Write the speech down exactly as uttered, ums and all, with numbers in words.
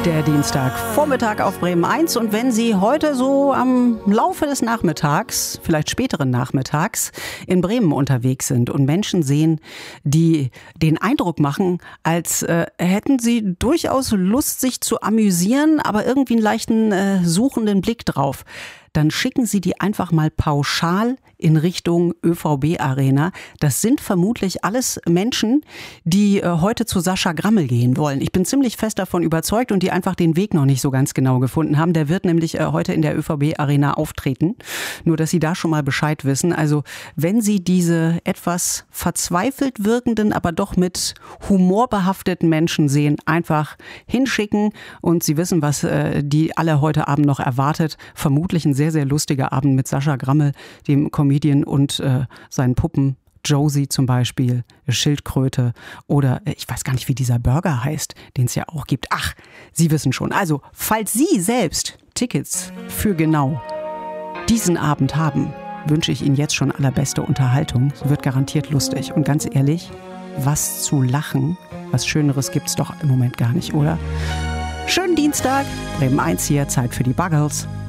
Der Dienstagvormittag auf Bremen eins. Und wenn Sie heute so am Laufe des Nachmittags, vielleicht späteren Nachmittags, in Bremen unterwegs sind und Menschen sehen, die den Eindruck machen, als äh, hätten sie durchaus Lust, sich zu amüsieren, aber irgendwie einen leichten äh, suchenden Blick drauf, dann schicken Sie die einfach mal pauschal in Richtung ÖVB-Arena. Das sind vermutlich alles Menschen, die äh, heute zu Sascha Grammel gehen wollen. Ich bin ziemlich fest davon überzeugt und die einfach den Weg noch nicht so ganz genau gefunden haben. Der wird nämlich äh, heute in der ÖVB-Arena auftreten. Nur, dass Sie da schon mal Bescheid wissen. Also, wenn Sie diese etwas verzweifelt wirkenden, aber doch mit Humor behafteten Menschen sehen, einfach hinschicken und Sie wissen, was äh, die alle heute Abend noch erwartet. Vermutlich ein sehr, sehr lustiger Abend mit Sascha Grammel, dem Comedian, und äh, seinen Puppen. Josie zum Beispiel, Schildkröte oder äh, ich weiß gar nicht, wie dieser Burger heißt, den es ja auch gibt. Ach, Sie wissen schon. Also, falls Sie selbst Tickets für genau diesen Abend haben, wünsche ich Ihnen jetzt schon allerbeste Unterhaltung. Es wird garantiert lustig. Und ganz ehrlich, was zu lachen, was Schöneres gibt's doch im Moment gar nicht, oder? Schönen Dienstag, Bremen eins hier, Zeit für die Buggles.